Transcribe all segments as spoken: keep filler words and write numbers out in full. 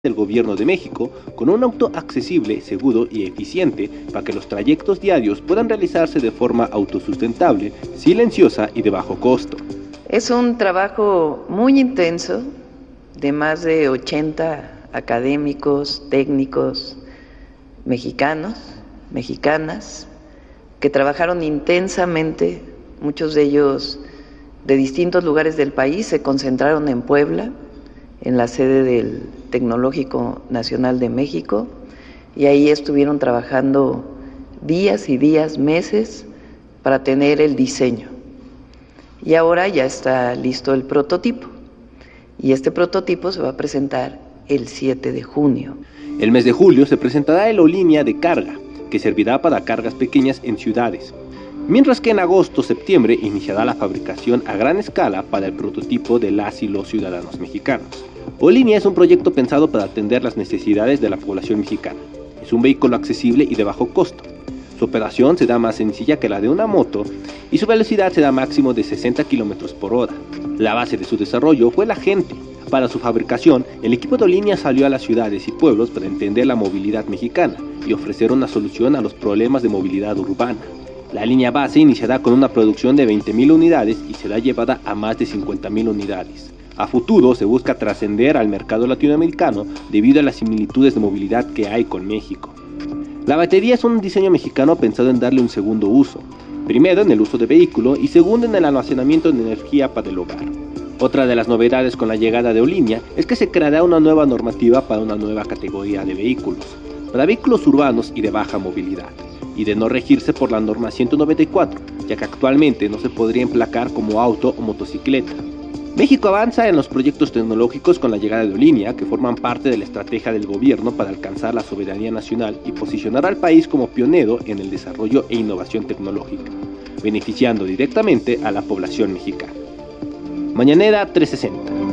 del Gobierno de México con un auto accesible, seguro y eficiente para que los trayectos diarios puedan realizarse de forma autosustentable, silenciosa y de bajo costo. Es un trabajo muy intenso de más de ochenta académicos, técnicos mexicanos, mexicanas, que trabajaron intensamente, muchos de ellos de distintos lugares del país, se concentraron en Puebla, en la sede del Tecnológico Nacional de México, y ahí estuvieron trabajando días y días, meses, para tener el diseño. Y ahora ya está listo el prototipo, y este prototipo se va a presentar el siete de junio. El mes de julio se presentará el Aerolínea de carga, que servirá para cargas pequeñas en ciudades, mientras que en agosto-septiembre iniciará la fabricación a gran escala para el prototipo de las y los ciudadanos mexicanos. Aerolínea es un proyecto pensado para atender las necesidades de la población mexicana. Es un vehículo accesible y de bajo costo. Su operación será más sencilla que la de una moto y su velocidad será máximo de sesenta kilómetros por hora. La base de su desarrollo fue la gente. Para su fabricación, el equipo de Aerolínea salió a las ciudades y pueblos para entender la movilidad mexicana y ofrecer una solución a los problemas de movilidad urbana. La línea base iniciará con una producción de veinte mil unidades y será llevada a más de cincuenta mil unidades. A futuro se busca trascender al mercado latinoamericano debido a las similitudes de movilidad que hay con México. La batería es un diseño mexicano pensado en darle un segundo uso, primero en el uso de vehículo y segundo en el almacenamiento de energía para el hogar. Otra de las novedades con la llegada de Aerolínea es que se creará una nueva normativa para una nueva categoría de vehículos, para vehículos urbanos y de baja movilidad, y de no regirse por la norma ciento noventa y cuatro, ya que actualmente no se podría emplacar como auto o motocicleta. México avanza en los proyectos tecnológicos con la llegada de Aerolínea, que forman parte de la estrategia del gobierno para alcanzar la soberanía nacional y posicionar al país como pionero en el desarrollo e innovación tecnológica, beneficiando directamente a la población mexicana. Mañanera trescientos sesenta.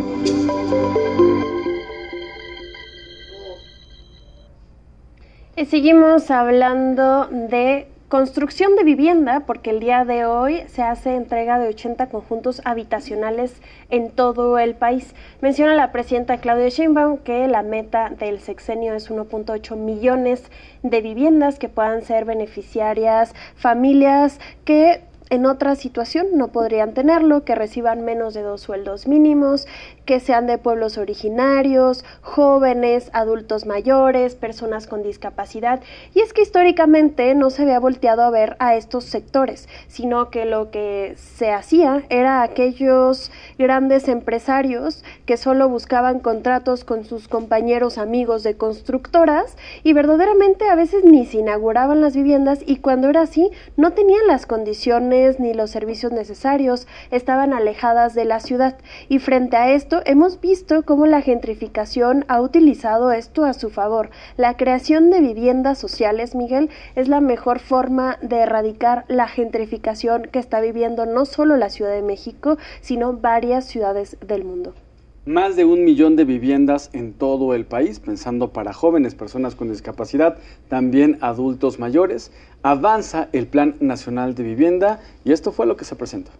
Y seguimos hablando de construcción de vivienda, porque el día de hoy se hace entrega de ochenta conjuntos habitacionales en todo el país. Menciona la presidenta Claudia Sheinbaum que la meta del sexenio es uno punto ocho millones de viviendas que puedan ser beneficiarias familias que en otra situación no podrían tenerlo, que reciban menos de dos sueldos mínimos, que sean de pueblos originarios, jóvenes, adultos mayores, personas con discapacidad. Y es que históricamente no se había volteado a ver a estos sectores, sino que lo que se hacía era aquellos grandes empresarios que solo buscaban contratos con sus compañeros amigos de constructoras y verdaderamente a veces ni se inauguraban las viviendas, y cuando era así no tenían las condiciones ni los servicios necesarios, estaban alejadas de la ciudad. Y frente a esto hemos visto cómo la gentrificación ha utilizado esto a su favor. La creación de viviendas sociales, Miguel, es la mejor forma de erradicar la gentrificación que está viviendo no solo la Ciudad de México, sino varias ciudades del mundo. Más de un millón de viviendas en todo el país, pensando para jóvenes, personas con discapacidad, también adultos mayores. Avanza el Plan Nacional de Vivienda y esto fue lo que se presentó.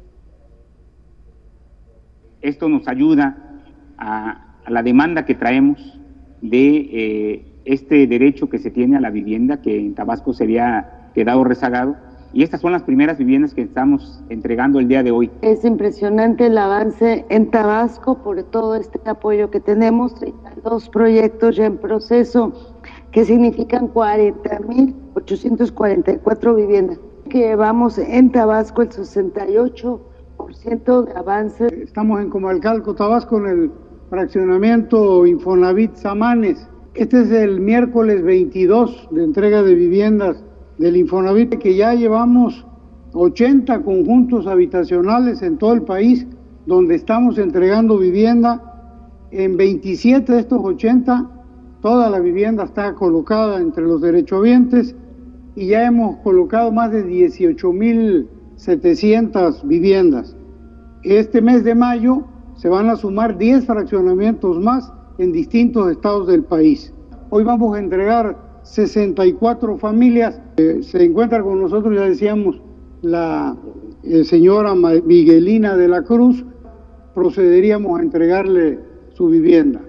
Esto nos ayuda a, a la demanda que traemos de eh, este derecho que se tiene a la vivienda, que en Tabasco se había quedado rezagado. Y estas son las primeras viviendas que estamos entregando el día de hoy. Es impresionante el avance en Tabasco por todo este apoyo que tenemos, treinta y dos proyectos ya en proceso, que significan cuarenta mil ochocientas cuarenta y cuatro viviendas. Que llevamos en Tabasco el sesenta y ocho por ciento de avance. Estamos en Comalcalco, Tabasco, en el fraccionamiento Infonavit Samanes. Este es el miércoles veintidós de entrega de viviendas del Infonavit, que ya llevamos ochenta conjuntos habitacionales en todo el país, donde estamos entregando vivienda. En veintisiete de estos ochenta, toda la vivienda está colocada entre los derechohabientes y ya hemos colocado más de dieciocho mil setecientas viviendas. Este mes de mayo se van a sumar diez fraccionamientos más en distintos estados del país. Hoy vamos a entregar sesenta y cuatro familias. Eh, se encuentra con nosotros, ya decíamos, la eh, señora Miguelina de la Cruz. Procederíamos a entregarle su vivienda.